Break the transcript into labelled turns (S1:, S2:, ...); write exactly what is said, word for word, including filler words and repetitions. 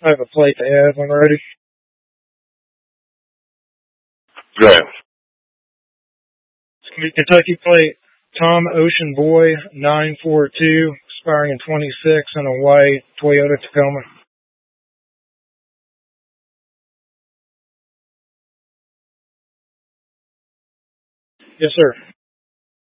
S1: I have a plate to add when ready.
S2: Go ahead.
S1: It's going to be Kentucky plate Tom Ocean Boy nine four two, expiring in twenty-six, in a white Toyota Tacoma. Yes, sir.